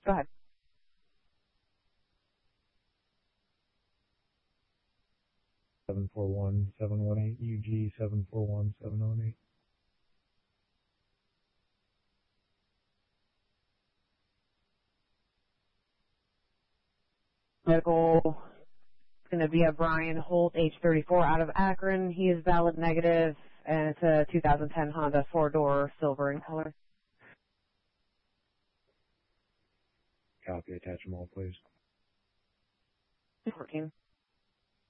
Go ahead. Seven 718 UG 741-718. Medical is going to be a Brian Holt, age 34, out of Akron. He is valid negative, and it's a 2010 Honda 4-door, silver in color. Copy. Attach them all, please. 14.